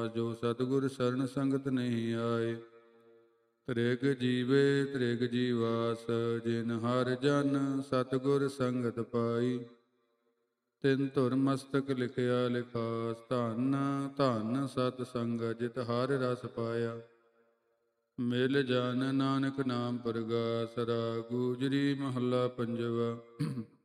ਜੋ ਸਤਿਗੁਰ ਸਰਣ ਸੰਗਤ ਨਹੀਂ ਆਏ। ਤ੍ਰਿਗ ਜੀਵੇ ਤ੍ਰਿਗ ਜੀਵਾਸ, ਜਿਨ ਹਰ ਜਨ ਸਤਿਗੁਰ ਸੰਗਤ ਪਾਈ। ਤਿਨ ਧੁਰ ਮਸਤਕ ਲਿਖਿਆ ਲਿਖਾਸ, ਧੰਨ ਧੰਨ ਸਤ ਸੰਗ ਜਿਤ ਹਰ ਰਸ ਪਾਇਆ। ਮਿਲ ਜਨ ਨਾਨਕ ਨਾਮ ਪ੍ਰਗਾਸ, ਰਾਗ ਗੁਜਰੀ ਮਹੱਲਾ ਪੰਜਵਾ।